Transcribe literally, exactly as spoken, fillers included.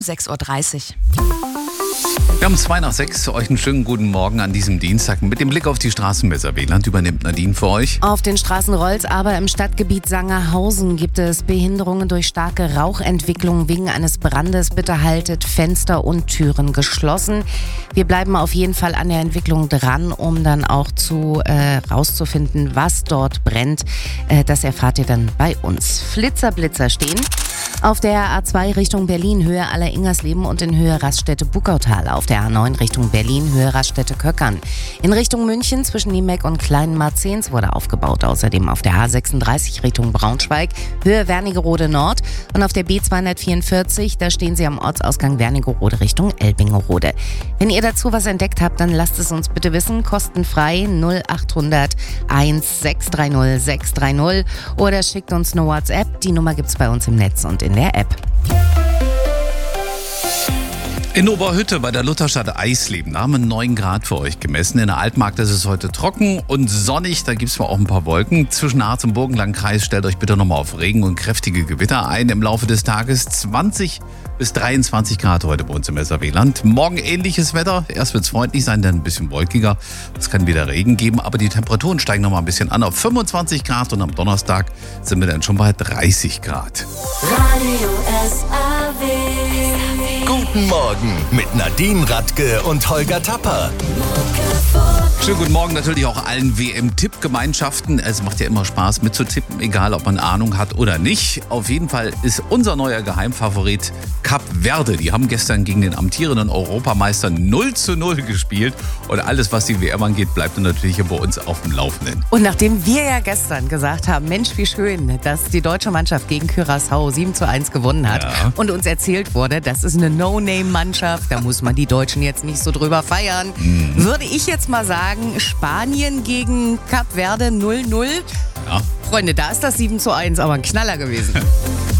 sechs Uhr dreißig. Wir haben zwei nach sechs. Euch einen schönen guten Morgen an diesem Dienstag. Mit dem Blick auf die Straßenmesser Wieland übernimmt Nadine für euch. Auf den Straßen rollt's, aber im Stadtgebiet Sangerhausen gibt es Behinderungen durch starke Rauchentwicklung wegen eines Brandes. Bitte haltet Fenster und Türen geschlossen. Wir bleiben auf jeden Fall an der Entwicklung dran, um dann auch zu äh, rauszufinden, was dort brennt. Äh, das erfahrt ihr dann bei uns. Flitzer, Blitzer stehen auf der A zwei Richtung Berlin, Höhe Aller-Ingersleben und in Höhe Raststätte Buckautal. Auf der A neun Richtung Berlin, Höhe Raststätte Köckern. In Richtung München zwischen Niemeck und Kleinen Marzens wurde aufgebaut. Außerdem auf der A sechsunddreißig Richtung Braunschweig, Höhe Wernigerode Nord. Und auf der B zweihundertvierundvierzig, da stehen sie am Ortsausgang Wernigerode Richtung Elbingerode. Wenn ihr dazu was entdeckt habt, dann lasst es uns bitte wissen. Kostenfrei null achthundert eins sechs drei null sechs drei null oder schickt uns eine WhatsApp. Die Nummer gibt's bei uns im Netz und in der App. In Oberhütte bei der Lutherstadt Eisleben, da haben wir neun Grad für euch gemessen. In der Altmark ist es heute trocken und sonnig, da gibt es zwar auch ein paar Wolken. Zwischen Harz und Burgenlandkreis stellt euch bitte nochmal auf Regen und kräftige Gewitter ein. Im Laufe des Tages zwanzig bis dreiundzwanzig Grad heute bei uns im Weserwieland. Morgen ähnliches Wetter, erst wird es freundlich sein, dann ein bisschen wolkiger. Es kann wieder Regen geben, aber die Temperaturen steigen nochmal ein bisschen an auf fünfundzwanzig Grad und am Donnerstag sind wir dann schon bei dreißig Grad. Radio S A W. Guten Morgen mit Nadine Radke und Holger Tapper. Schönen guten Morgen natürlich auch allen W M-Tipp-Gemeinschaften. Es macht ja immer Spaß mitzutippen, egal ob man Ahnung hat oder nicht. Auf jeden Fall ist unser neuer Geheimfavorit Kap Verde. Die haben gestern gegen den amtierenden Europameister null zu null gespielt. Und alles, was die W M angeht, bleibt dann natürlich hier bei uns auf dem Laufenden. Und nachdem wir ja gestern gesagt haben, Mensch, wie schön, dass die deutsche Mannschaft gegen Curaçao sieben zu eins gewonnen hat Ja. und uns erzählt wurde, das ist eine No-Name-Mannschaft, da muss man die Deutschen jetzt nicht so drüber feiern, Mhm. würde ich jetzt mal sagen, Spanien gegen Kap Verde null null. Ja. Freunde, da ist das sieben zu eins aber ein Knaller gewesen.